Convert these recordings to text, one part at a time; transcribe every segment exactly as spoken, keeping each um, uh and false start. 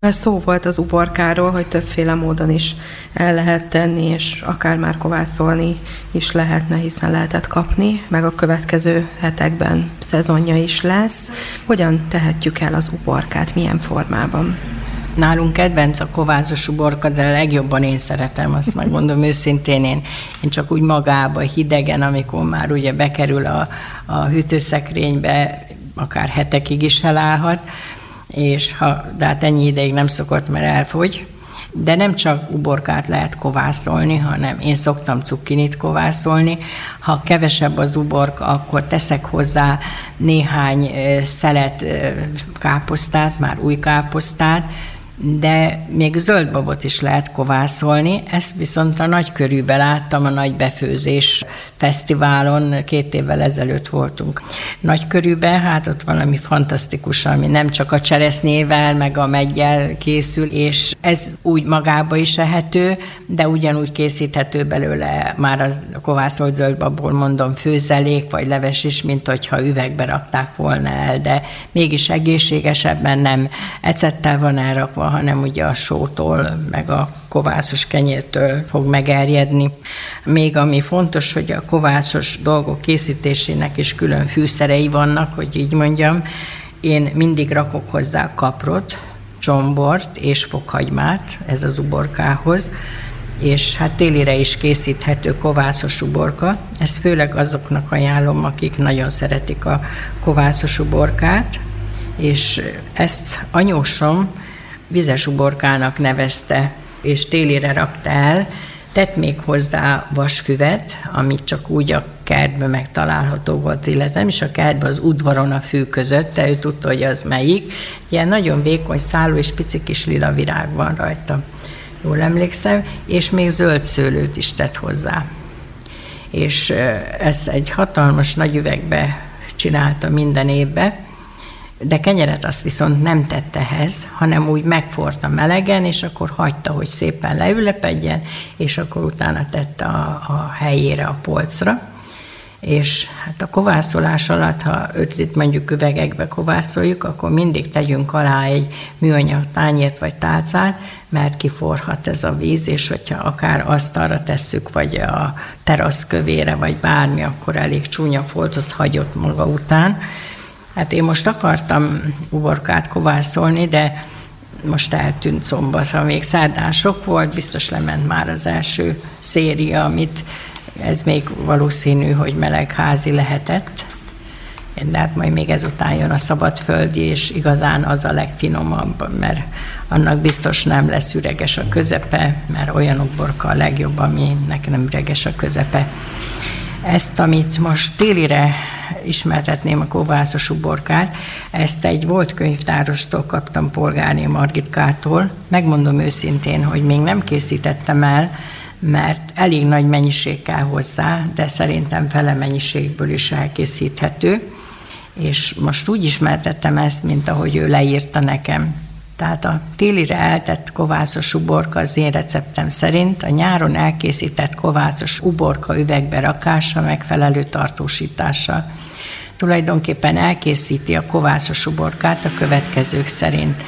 Már szó volt az uborkáról, hogy többféle módon is el lehet tenni, és akár már kovászolni is lehetne, hiszen lehetett kapni, meg a következő hetekben szezonja is lesz. Hogyan tehetjük el az uborkát, milyen formában? Nálunk kedvenc a kovászos uborka, de a legjobban én szeretem, azt megmondom őszintén, én, én csak úgy magába, hidegen, amikor már ugye bekerül a, a hűtőszekrénybe, akár hetekig is elállhat, és ha, de hát ennyi ideig nem szokott, mert elfogy. De nem csak uborkát lehet kovászolni, hanem én szoktam cukkinit kovászolni. Ha kevesebb az uborka, akkor teszek hozzá néhány szelet káposztát, már új káposztát, de még zöldbabot is lehet kovászolni. Ezt viszont a Nagykörűben láttam, a Nagy Befőzés Fesztiválon, két évvel ezelőtt voltunk Nagykörűben, hát ott valami fantasztikus, ami nem csak a cseresznyével, meg a meggyel készül, és ez úgy magába is ehető, de ugyanúgy készíthető belőle már a kovászolt zöldbabból, mondom, főzelék, vagy leves is, mint hogyha üvegbe rakták volna el, de mégis egészségesebben, nem ecettel van elrakva, hanem ugye a sótól, meg a kovászos kenyértől fog megerjedni. Még ami fontos, hogy a kovászos dolgok készítésének is külön fűszerei vannak, hogy így mondjam. Én mindig rakok hozzá kaprot, csombort és fokhagymát, ez az uborkához, és hát télire is készíthető kovászos uborka. Ezt főleg azoknak ajánlom, akik nagyon szeretik a kovászos uborkát, és ezt anyósom vizes uborkának nevezte, és télire rakta el, tett még hozzá vasfüvet, amit csak úgy a kertben megtalálható volt, illetve nem is a kertben, az udvaron a fű között, de ő tudta, hogy az melyik. Ilyen nagyon vékony szálú és pici kis lila virág van rajta, jól emlékszem, és még zöld szőlőt is tett hozzá. És ezt egy hatalmas nagy üvegbe csinálta minden évben, de kenyeret azt viszont nem tette ehhez, hanem úgy megforta melegen, és akkor hagyta, hogy szépen leülepedjen, és akkor utána tette a, a helyére, a polcra. És hát a kovászolás alatt, ha öt mondjuk üvegekbe kovászoljuk, akkor mindig tegyünk alá egy műanyag tányért vagy tálcát, mert kiforhat ez a víz, és hogyha akár asztalra tesszük, vagy a terasz kövére, vagy bármi, akkor elég csúnya foltot hagyott maga után. Hát én most akartam uborkát kovászolni, de most eltűnt szombatra, még szerdán sok volt, biztos lement már az első széria, amit ez még valószínű, hogy melegházi lehetett. De hát majd még ezután jön a szabadföldi, és igazán az a legfinomabb, mert annak biztos nem lesz üreges a közepe, mert olyan uborka a legjobb, aminek nem üreges a közepe. Ezt, amit most télire ismertetném, a kovászos uborkát, ezt egy volt könyvtárostól kaptam, Polgárné Margitkától. Megmondom őszintén, hogy még nem készítettem el, mert elég nagy mennyiség kell hozzá, de szerintem fele mennyiségből is elkészíthető. És most úgy ismertettem ezt, mint ahogy ő leírta nekem. Tehát a télire eltett kovászos uborka az én receptem szerint a nyáron elkészített kovászos uborka üvegbe rakása megfelelő tartósítással. Tulajdonképpen elkészíti a kovászos uborkát a következők szerint.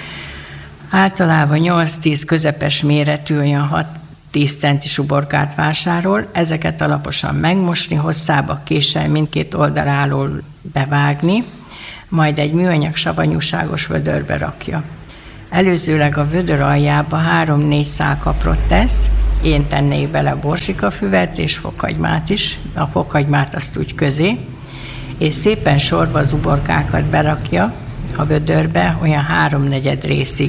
Általában nyolc-tíz közepes méretű, olyan hat-tíz centis uborkát vásárol, ezeket alaposan megmosni, hosszába késsel mindkét oldaláról bevágni, majd egy műanyag savanyúságos vödörbe rakja. Előzőleg a vödör aljába három-négy szál kaprot tesz, én tennék bele borsikafüvet és fokhagymát is, a fokhagymát azt úgy közé, és szépen sorba az uborkákat berakja a vödörbe olyan háromnegyed részig.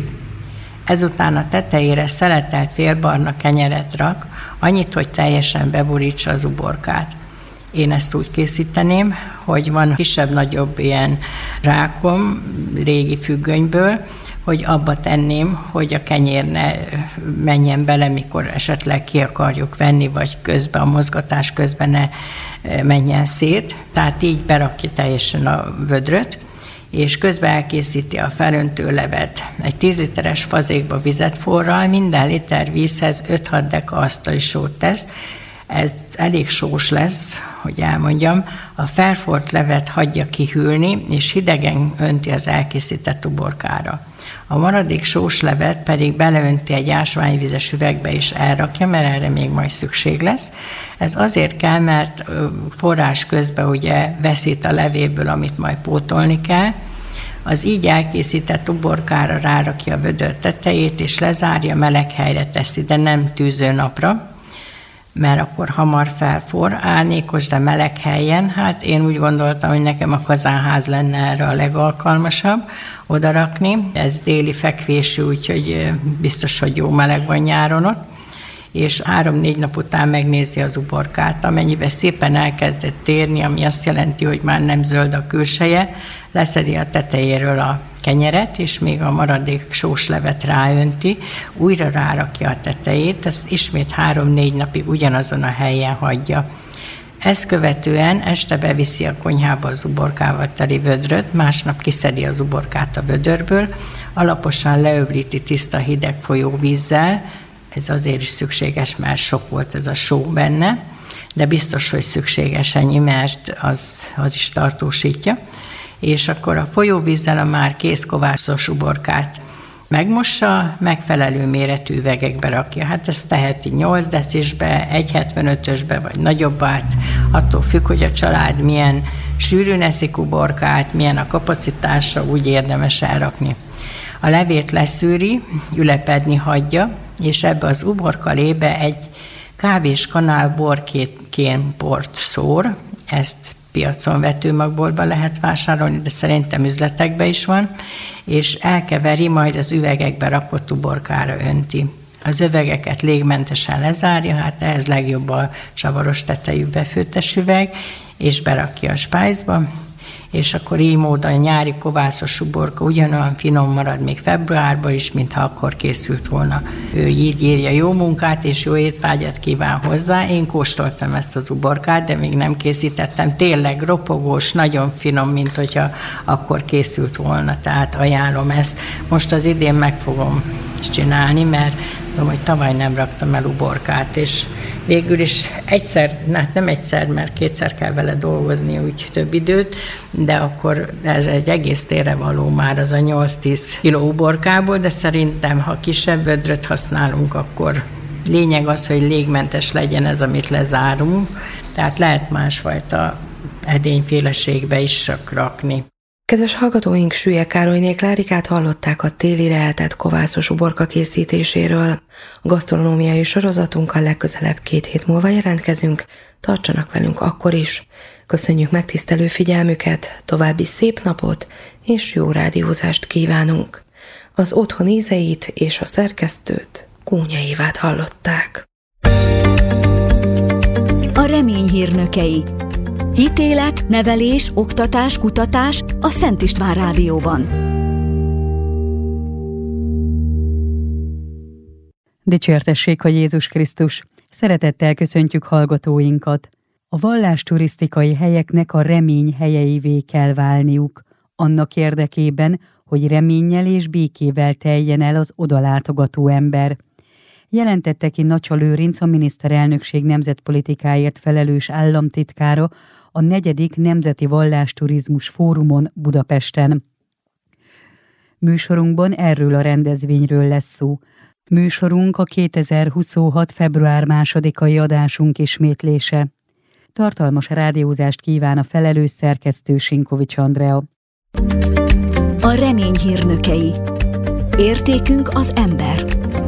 Ezután a tetejére szeletelt félbarna kenyeret rak, annyit, hogy teljesen beborítsa az uborkát. Én ezt úgy készíteném, hogy van kisebb-nagyobb ilyen zsákom régi függönyből, hogy abba tenném, hogy a kenyér ne menjen bele, mikor esetleg ki akarjuk venni, vagy közben, a mozgatás közben ne menjen szét. Tehát így berakja teljesen a vödröt, és közben elkészíti a felöntő levet. Egy tíz literes fazékba vizet forral, minden liter vízhez öt-hat deka asztali sót tesz. Ez elég sós lesz, hogy elmondjam. A felfort levet hagyja kihűlni, és hidegen önti az elkészített uborkára. A maradék sós levet pedig beleönti egy ásványvizes üvegbe és elrakja, mert erre még majd szükség lesz. Ez azért kell, mert forrás közben ugye veszít a levéből, amit majd pótolni kell. Az így elkészített uborkára rárakja a vödör tetejét, és lezárja, meleg helyre teszi, de nem tűzőnapra, mert akkor hamar felforr, árnyékos, de meleg helyen. Hát én úgy gondoltam, hogy nekem a kazánház lenne erre a legalkalmasabb odarakni. Ez déli fekvésű, úgyhogy biztos, hogy jó meleg van nyáron ott. És három-négy nap után megnézi az uborkát, amennyiben szépen elkezdett térni, ami azt jelenti, hogy már nem zöld a külseje, leszedi a tetejéről a kenyeret, és még a maradék sós levet ráönti, újra rárakja a tetejét, ezt ismét három-négy napig ugyanazon a helyen hagyja. Ezt követően este beviszi a konyhába az uborkával teli vödröt, másnap kiszedi az uborkát a vödörből, alaposan leöblíti tiszta hideg folyóvízzel, ez azért is szükséges, mert sok volt ez a só benne, de biztos, hogy szükséges ennyi, mert az, az is tartósítja. És akkor a folyóvízzel a már kész kovászos uborkát megmossa, megfelelő méretű üvegekbe rakja. Hát ezt teheti nyolc decisbe, egy hetvenötösbe, vagy nagyobbát, attól függ, hogy a család milyen sűrűn eszik uborkát, milyen a kapacitása, úgy érdemes elrakni. A levét leszűri, ülepedni hagyja, és ebbe az uborkalébe egy kávés kanál borkén port szór, ezt piacon vetőmagboltban lehet vásárolni, de szerintem üzletekben is van, és elkeveri, majd az üvegekbe rakott uborkára önti. Az üvegeket légmentesen lezárja, hát ehhez legjobb a savaros tetejű befőttes üveg, és berakja a spájzba, és akkor így módon a nyári kovászos uborka ugyanolyan finom marad még februárban is, mintha akkor készült volna. Ő így írja, jó munkát és jó étvágyat kíván hozzá. Én kóstoltam ezt az uborkát, de még nem készítettem. Tényleg ropogós, nagyon finom, mint hogyha akkor készült volna. Tehát ajánlom ezt. Most az idén meg fogom csinálni, mert tudom, hogy tavaly nem raktam el uborkát, és végül is egyszer, hát nem egyszer, mert kétszer kell vele dolgozni, úgy több időt, de akkor ez egy egész térre való már az a nyolc-tíz kiló uborkából, de szerintem, ha kisebb vödröt használunk, akkor lényeg az, hogy légmentes legyen ez, amit lezárunk, tehát lehet másfajta edényféleségbe is rakni. Kedves hallgatóink, Süllyek Károlyné Klárikát hallották a télire eltett kovászos uborka készítéséről. A gasztronómiai sorozatunkkal legközelebb két hét múlva jelentkezünk, tartsanak velünk akkor is. Köszönjük megtisztelő figyelmüket, további szép napot és jó rádiózást kívánunk. Az otthon ízeit és a szerkesztőt, Kónya Évát hallották. A remény hírnökei. Hitélet, nevelés, oktatás, kutatás a Szent István Rádióban. Dicsértessék a Jézus Krisztus! Szeretettel köszöntjük hallgatóinkat! A vallásturisztikai helyeknek a remény helyeivé kell válniuk, annak érdekében, hogy reménnyel és békével teljen el az odalátogató ember. Jelentette ki Nacsa Lőrinc, a miniszterelnökség nemzetpolitikáért felelős államtitkára a negyedik Nemzeti Vallásturizmus Fórumon Budapesten. Műsorunkban erről a rendezvényről lesz szó. Műsorunk a kétezer-huszonhat. február másodikai adásunk ismétlése. Tartalmas rádiózást kíván a felelős szerkesztő Sinkovics Andrea. A remény hírnökei. Értékünk az ember.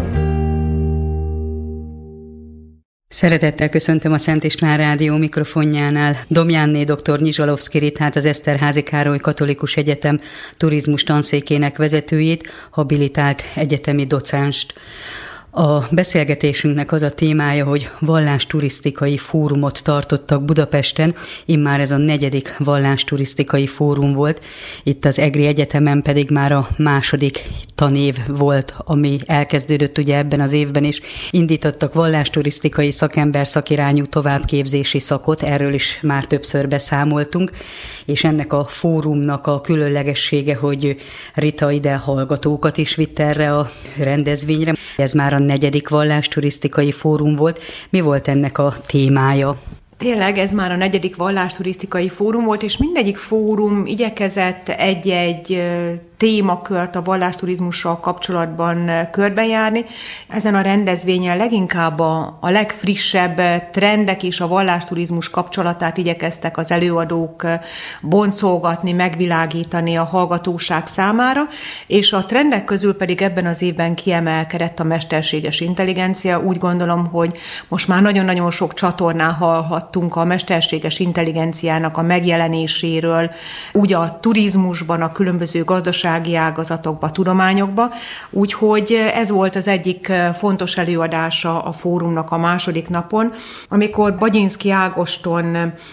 Szeretettel köszöntöm a Szent István Rádió mikrofonjánál Domjánné dr. Nyizsalovszky Ritát, az Eszterházy Károly Katolikus Egyetem turizmus tanszékének vezetőjét, habilitált egyetemi docánst. A beszélgetésünknek az a témája, hogy vallásturisztikai fórumot tartottak Budapesten, immár ez a negyedik vallásturisztikai fórum volt, itt az EGRI Egyetemen pedig már a második tanév volt, ami elkezdődött ugye ebben az évben is. Indítottak vallásturisztikai szakember szakirányú továbbképzési szakot, erről is már többször beszámoltunk, és ennek a fórumnak a különlegessége, hogy Rita ide hallgatókat is vitt erre a rendezvényre. Ez már a negyedik vallásturisztikai fórum volt. Mi volt ennek a témája? Tényleg ez már a negyedik vallásturisztikai fórum volt, és mindegyik fórum igyekezett egy-egy témakört a vallásturizmussal kapcsolatban körben járni. Ezen a rendezvényen leginkább a, a legfrissebb trendek és a vallásturizmus kapcsolatát igyekeztek az előadók boncolgatni, megvilágítani a hallgatóság számára, és a trendek közül pedig ebben az évben kiemelkedett a mesterséges intelligencia. Úgy gondolom, hogy most már nagyon-nagyon sok csatornán hallhattunk a mesterséges intelligenciának a megjelenéséről, úgy a turizmusban, a különböző gazdasági ágazatokba, tudományokba, úgyhogy ez volt az egyik fontos előadása a fórumnak a második napon, amikor Bagyinszky Ágoston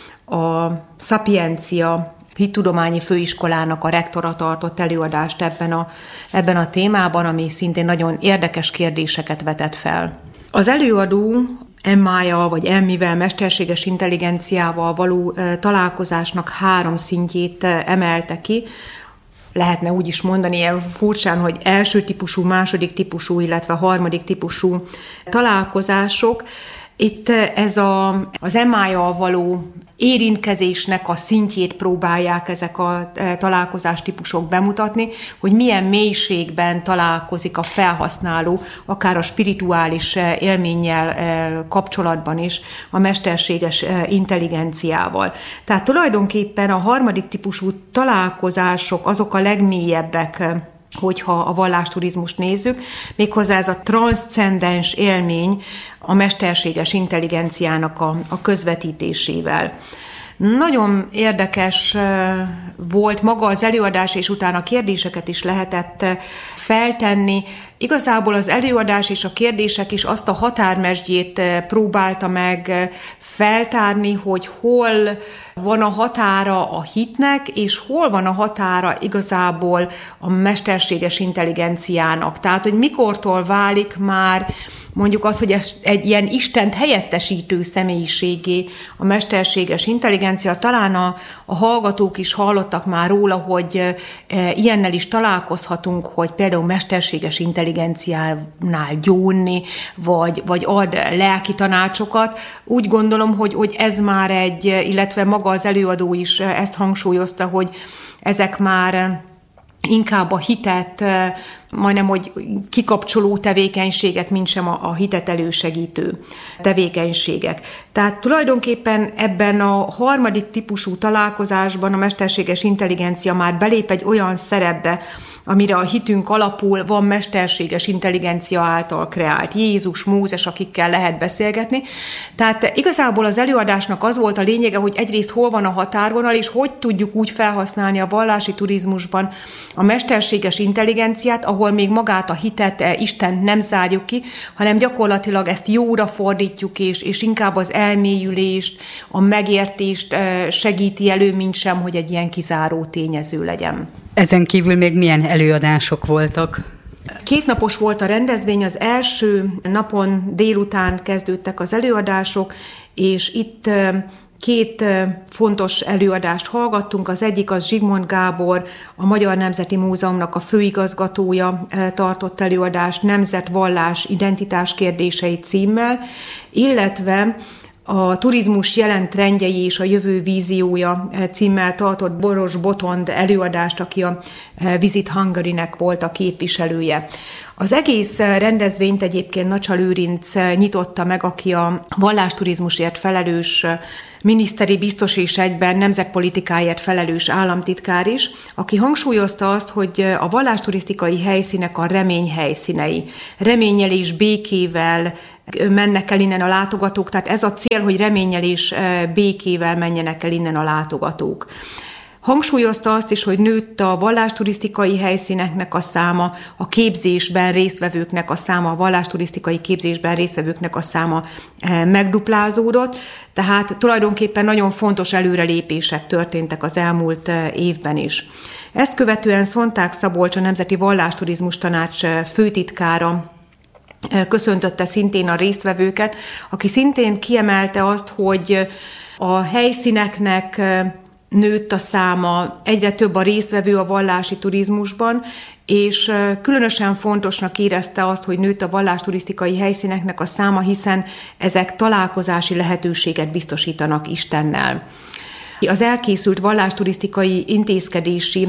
a Szapiencia Hittudományi Főiskolának a rektora tartott előadást ebben a, ebben a témában, ami szintén nagyon érdekes kérdéseket vetett fel. Az előadó em á-jal vagy em i-vel, mesterséges intelligenciával való találkozásnak három szintjét emelte ki. Lehetne úgy is mondani ilyen furcsán, hogy első típusú, második típusú, illetve harmadik típusú találkozások. Itt ez a, az em á-jal való érintkezésnek a szintjét próbálják ezek a találkozás típusok bemutatni, hogy milyen mélységben találkozik a felhasználó, akár a spirituális élménnyel kapcsolatban is a mesterséges intelligenciával. Tehát tulajdonképpen a harmadik típusú találkozások azok a legmélyebbek, hogyha a vallásturizmust nézzük, méghozzá ez a transzcendens élmény a mesterséges intelligenciának a, a közvetítésével. Nagyon érdekes volt maga az előadás, és utána kérdéseket is lehetett feltenni. Igazából az előadás és a kérdések is azt a határmesdjét próbálta meg feltárni, hogy hol van a határa a hitnek, és hol van a határa igazából a mesterséges intelligenciának. Tehát, hogy mikortól válik már mondjuk az, hogy ez egy ilyen Istent helyettesítő személyiségé a mesterséges intelligencia. Talán a, a hallgatók is hallottak már róla, hogy e, ilyennel is találkozhatunk, hogy például mesterséges intelligenciánál gyónni, vagy, vagy ad lelki tanácsokat. Úgy gondolom, hogy, hogy ez már egy, illetve maga az előadó is ezt hangsúlyozta, hogy ezek már inkább a hitet, majdnem, hogy kikapcsoló tevékenységet, mint sem a, a hitet elősegítő tevékenységek. Tehát tulajdonképpen ebben a harmadik típusú találkozásban a mesterséges intelligencia már belép egy olyan szerepbe, amire a hitünk alapul, van mesterséges intelligencia által kreált Jézus, Mózes, akikkel lehet beszélgetni. Tehát igazából az előadásnak az volt a lényege, hogy egyrészt hol van a határvonal, és hogy tudjuk úgy felhasználni a vallási turizmusban a mesterséges intelligenciát, ahol még magát a hitet, Istent nem zárjuk ki, hanem gyakorlatilag ezt jóra fordítjuk, és, és inkább az elmélyülést, a megértést segíti elő, mint sem, hogy egy ilyen kizáró tényező legyen. Ezen kívül még milyen előadások voltak? Kétnapos volt a rendezvény, az első napon délután kezdődtek az előadások, és itt két fontos előadást hallgattunk. Az egyik az Zsigmond Gábor, a Magyar Nemzeti Múzeumnak a főigazgatója tartott előadást, Nemzet, vallás, identitás kérdései címmel, illetve a turizmus jelen trendjei és a jövő víziója címmel tartott Boros Botond előadást, aki a Visit Hungary-nek volt a képviselője. Az egész rendezvényt egyébként Nacsa Lőrinc nyitotta meg, aki a vallásturizmusért felelős miniszteri biztos és egyben nemzetpolitikáért felelős államtitkár is, aki hangsúlyozta azt, hogy a vallásturisztikai helyszínek a remény helyszínei. Reménnyel és békével mennek el innen a látogatók, tehát ez a cél, hogy reménnyel és békével menjenek el innen a látogatók. Hangsúlyozta azt is, hogy nőtt a vallásturisztikai helyszíneknek a száma, a képzésben résztvevőknek a száma, a vallásturisztikai képzésben résztvevőknek a száma megduplázódott, tehát tulajdonképpen nagyon fontos előrelépések történtek az elmúlt évben is. Ezt követően Szonták Szabolcs, a Nemzeti Vallásturizmus Tanács főtitkára köszöntötte szintén a résztvevőket, aki szintén kiemelte azt, hogy a helyszíneknek nőtt a száma, egyre több a résztvevő a vallási turizmusban, és különösen fontosnak érezte azt, hogy nőtt a vallásturisztikai helyszíneknek a száma, hiszen ezek találkozási lehetőséget biztosítanak Istennel. Az elkészült vallásturisztikai intézkedési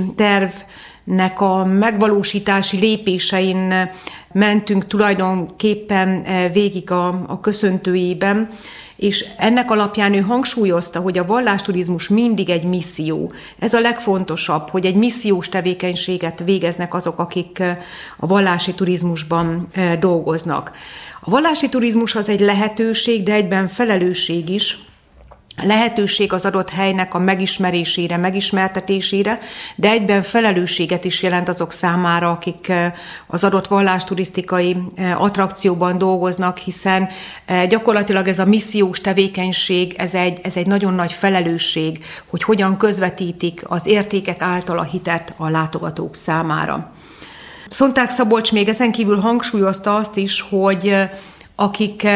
tervnek a megvalósítási lépésein mentünk tulajdonképpen végig a, a köszöntőjében, és ennek alapján ő hangsúlyozta, hogy a vallásturizmus mindig egy misszió. Ez a legfontosabb, hogy egy missziós tevékenységet végeznek azok, akik a vallási turizmusban dolgoznak. A vallási turizmus az egy lehetőség, de egyben felelősség is, lehetőség az adott helynek a megismerésére, megismertetésére, de egyben felelősséget is jelent azok számára, akik az adott vallásturisztikai attrakcióban dolgoznak, hiszen gyakorlatilag ez a missziós tevékenység, ez egy, ez egy nagyon nagy felelősség, hogy hogyan közvetítik az értékek által a hitet a látogatók számára. Szonták Szabolcs még ezen kívül hangsúlyozta azt is, hogy akik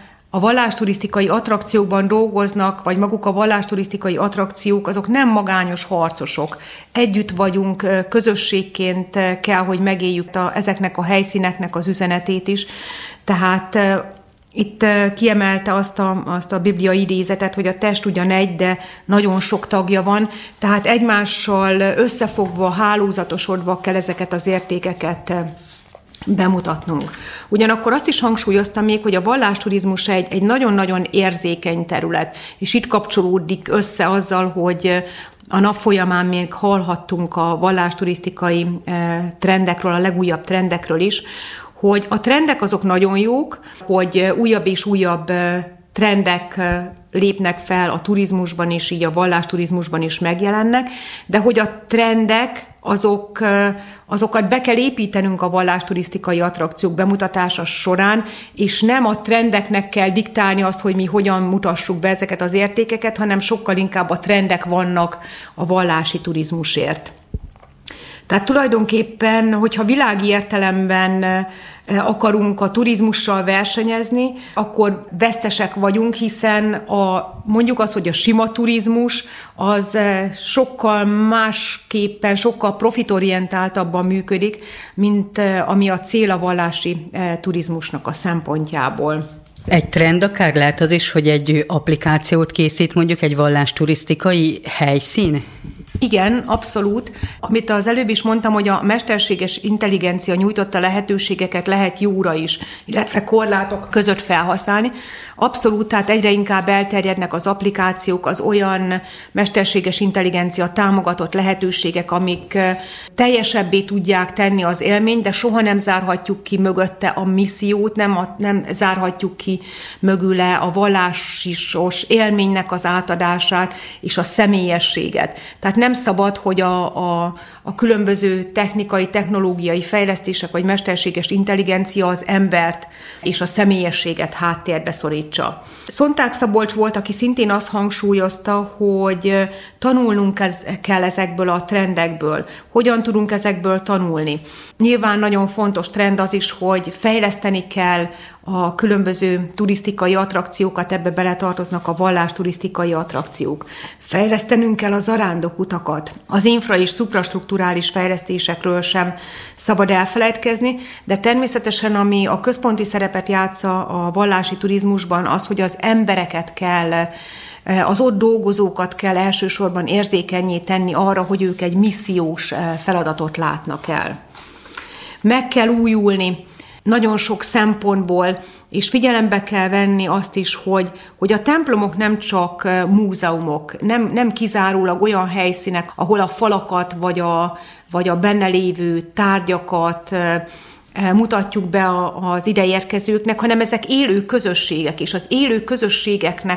a vallásturisztikai attrakciókban dolgoznak, vagy maguk a vallásturisztikai attrakciók, azok nem magányos harcosok. Együtt vagyunk, közösségként kell, hogy megéljük a, ezeknek a helyszíneknek az üzenetét is. Tehát itt kiemelte azt a, azt a bibliai idézetet, hogy a test ugyan egy, de nagyon sok tagja van, tehát egymással összefogva, hálózatosodva kell ezeket az értékeket bemutatnunk. Ugyanakkor azt is hangsúlyoztam még, hogy a vallásturizmus egy, egy nagyon-nagyon érzékeny terület, és itt kapcsolódik össze azzal, hogy a nap folyamán még hallhattunk a vallásturisztikai trendekről, a legújabb trendekről is, hogy a trendek azok nagyon jók, hogy újabb és újabb trendek lépnek fel a turizmusban is, így a vallásturizmusban is megjelennek, de hogy a trendek, azok, azokat be kell építenünk a vallásturisztikai attrakciók bemutatása során, és nem a trendeknek kell diktálni azt, hogy mi hogyan mutassuk be ezeket az értékeket, hanem sokkal inkább a trendek vannak a vallási turizmusért. Tehát tulajdonképpen, hogyha világi értelemben akarunk a turizmussal versenyezni, akkor vesztesek vagyunk, hiszen a, mondjuk az, hogy a sima turizmus, az sokkal másképpen, sokkal profitorientáltabban működik, mint ami a cél a vallási turizmusnak a szempontjából. Egy trend akár lehet az is, hogy egy applikációt készít mondjuk egy vallásturisztikai helyszín? Igen, abszolút. Amit az előbb is mondtam, hogy a mesterséges intelligencia nyújtotta lehetőségeket lehet jóra is, illetve korlátok között felhasználni. Abszolút, tehát egyre inkább elterjednek az applikációk, az olyan mesterséges intelligencia támogatott lehetőségek, amik teljesebbé tudják tenni az élményt, de soha nem zárhatjuk ki mögötte a missziót, nem, a, nem zárhatjuk ki mögüle a vallásos élménynek az átadását és a személyességet. Tehát nem szabad, hogy a, a, a különböző technikai, technológiai fejlesztések vagy mesterséges intelligencia az embert és a személyességet háttérbe szorítsa. Szonták Szabolcs volt, aki szintén azt hangsúlyozta, hogy tanulnunk kell ezekből a trendekből. Hogyan tudunk ezekből tanulni? Nyilván nagyon fontos trend az is, hogy fejleszteni kell a különböző turisztikai attrakciókat, ebbe beletartoznak a vallásturisztikai attrakciók. Fejlesztenünk kell a zarándokutakat. Az infra- és szuprastrukturális fejlesztésekről sem szabad elfelejtkezni, de természetesen ami a központi szerepet játsza a vallási turizmusban az, hogy az embereket kell, az ott dolgozókat kell elsősorban érzékennyé tenni arra, hogy ők egy missziós feladatot látnak el. Meg kell újulni nagyon sok szempontból, és figyelembe kell venni azt is, hogy, hogy a templomok nem csak múzeumok, nem, nem kizárólag olyan helyszínek, ahol a falakat vagy a, vagy a benne lévő tárgyakat mutatjuk be az ide érkezőknek, hanem ezek élő közösségek, és az élő közösségeknek